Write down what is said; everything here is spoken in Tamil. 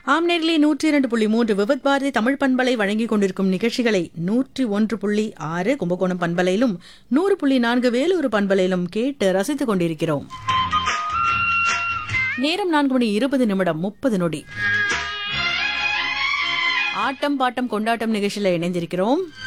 ஆம் நேர்களே 102.3 விவித் பாரதி தமிழ் பண்பலை வழங்கிக் கொண்டிருக்கும் நிகழ்ச்சிகளை 101.6 கும்பகோணம் பண்பலையிலும் 100.4 வேலூர் பண்பலையிலும் கேட்டு ரசித்துக் கொண்டிருக்கிறோம். நேரம் 4:20 ஆட்டம் பாட்டம் கொண்டாட்டம் நிகழ்ச்சியில இணைந்திருக்கிறோம்.